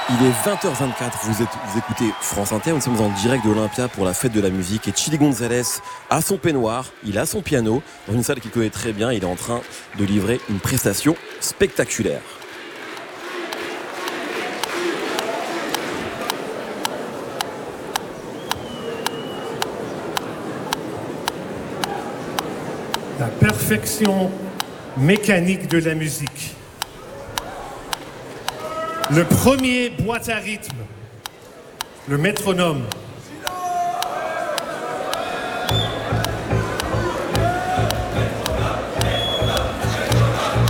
Il est 20h24, vous écoutez France Inter, nous sommes en direct de l'Olympia pour la fête de la musique et Chili González a son peignoir, il a son piano, dans une salle qu'il connaît très bien, il est en train de livrer une prestation spectaculaire. La perfection mécanique de la musique. Le premier boîte à rythme, le métronome.